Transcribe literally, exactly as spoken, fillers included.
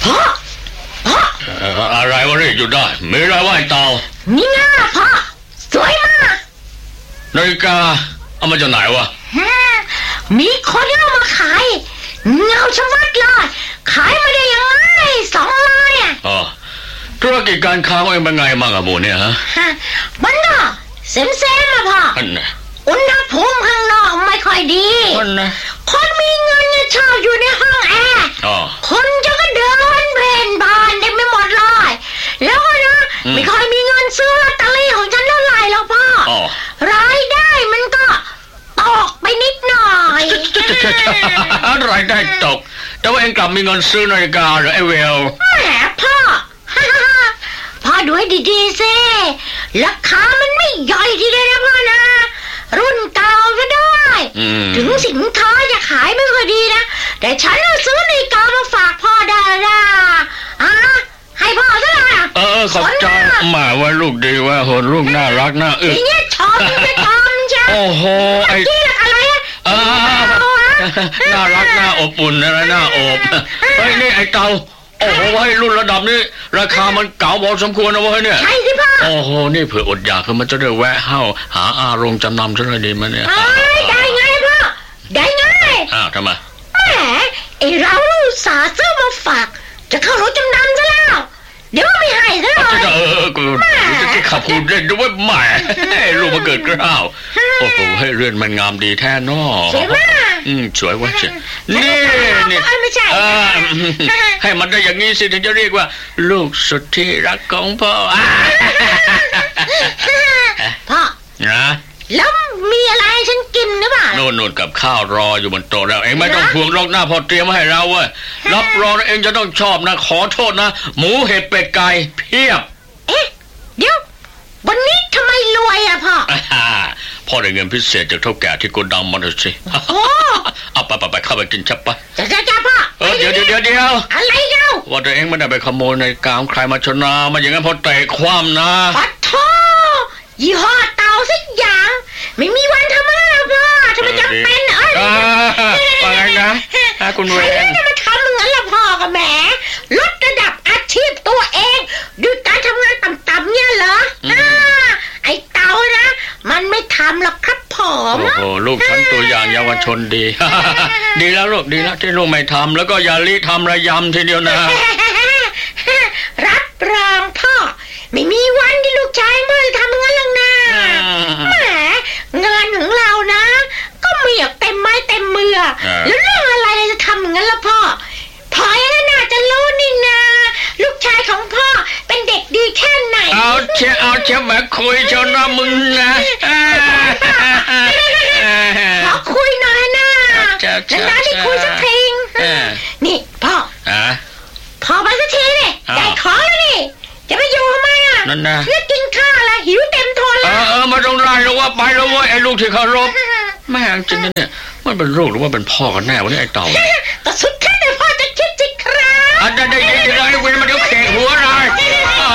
พ่อพ่ออะไรวะนี่อยู่ได้ไม่ได้ว่าไอ้เต่านี่ไงพ่อสวยมากนาฬิกาเอามาจากไหนวะมีคนเอามาขายเงาชะมัดเลยขายมาได้ยังไงสองร้อยอ่ะอ๋อธุรกิจการค้าเองเป็นไงมั่งอะโบเนี่ยฮะมันก็เซมเซมอะพ่ออุณหภูมิข้างนอกไม่ค่อยดีคนมีเงินจะชอบอยู่ในห้องแอร์คนจะก็เดินเพ่นผ่านเต็มไปหมดเลยแล้วก็นะไม่ค่อยมีเงินซื้อลอตเตอรี่ของฉันเท่าไหร่แล้วพ่อรายได้มันก็ตกไปนิดหน่อยรายได้ตกแต่ว่าเองกลับมีเงินซื้อนาฬิกาเหรอไอ้เวลแหมพ่อพ่อดูให้ดีๆสิราคามันไม่ย่อยทีเดียวนะพ่อนะรุ่นเก่าก็ได้ถึงสินค้าจะขายไม่ค่อยดีนะแต่ฉันซื้อนาฬิกามาฝากพ่อได้ละอ่ะให้พ่อซะเลยเออขอบใจหมาว่าลูกดีว่าโหลูกน่ารักน่าอึอย่างเงี้ยชอบจะทำใช่โอ้โหไอ้ที่อะไรอ่ะน่ารักน่าอบอุ่นอะไรน่าอบเฮ้ยนี่ไอ้เต่าโอ้โหให้รุ่นระดับนี้ราคามันเก๋าพอสมควรนะเว้ยเนี่ยใช่สิพ่อโอ้โหนี่เผื่ออดอยากคือมันจะได้แวะเข้าหาอารงจำนำซะหน่อยดีมั้ยเนี่ยได้ไงพ่อได้ไงอ้าวทำไมแหมไอเราสาซื้อมาฝากจะเข้ารถจำนำซะแล้วเดี๋ยวไม่ให้ซะหน่อยเออกูจะขับพูดเล่นด้วยแหมลูกมาเกิดกล้าวโอ้โหให้เรือนมันงามดีแท้นอใช่ไหมอืมสวยว่ะเจ้นี่นี่ไม่ใช่ให้มันได้อย่างนี้สิถึงจะเรียกว่าลูกสุดที่รักของพ่อพ่อนะแล้วมีอะไรฉันกินหรือเปล่าโน่นๆกับข้าวรออยู่บนโต๊ะแล้วเองไม่ต้องห่วงหรอกหน้าพอเตรียมมาให้เราเว้ยรับรองเองจะต้องชอบนะขอโทษนะหมูเห็ดเป็ดไก่เพียบเอ๊ะเดี๋ยววันนี้ทำไมรวยอ่ะพ่อพ่อได้เงินพิเศษจากเท่าแก่ที่โกดังมาเลยสิโอ้เอาไปไปไปเข้าไปกินชับปะจ้าจ้าพ่อเออเดี๋ยวเดี๋ยวเดี๋ยวอะไรเล่าว่าตัวเองไม่ได้ไปขโมยในกามใครมาชนะมาอย่างนั้นพอเตะคว่ำนะปัดท่อยี่ห้อเต่าสักอย่างไม่มีวันทำอะไรพ่อทำไมจำเป็นเอ้ยว่าไงนะคุณเวรจะมาทำเงินละพ่อกับแหมลดระดับอาชีพตัวเองด้วยการทำงานต่ำๆเนี่ยเหรอไอ้เต่านะมันไม่ทำหรอกครับผมโอ้โหลูกฉันตัวอย่างเยาวชนดีดีแล้วลูกดีแล้วที่ลูกไม่ทำแล้วก็อย่าลิทำระยำทีเดียวนะรับรองพ่อไม่มีวันที่ลูกชายไม่ทำเงินหรอกนะแหมงานของเรานะก็มีอยากเต็มไม้เต็มมือแล้วเรื่องอะไรจะทำเงินละพ่อพ่อยังน่าจะรู้นี่นะลูกชายของพ่อเป็นเด็กดีแค่ไหนเอาเชี่ยเอาเชี่ยมาคุยเจ้าหน้ามึงนะขอคุยหน่อยนะจะได้ได้คุยสักทีนี่พ่อพ่อไปสักทีนี่ได้ขอแล้วนี่จะไปอยู่ทำไมอ่ะนั่นนะเพื่อกินข้าวแล้วหิวเต็มทนแล้วเออมาต้องไล่แล้วว่าไปแล้วว่าไอ้ลูกที่เคารพแม่จริงๆเนี่ยมันเป็นลูกหรือว่าเป็นพ่อกันแน่วะเนี่ยไอ้เต่าแต่สุดท้ายพ่อจะคิดจิครับอ่ะได้ได้ได้ได้เว้ยมันเดี๋ยวแขกหัวเลย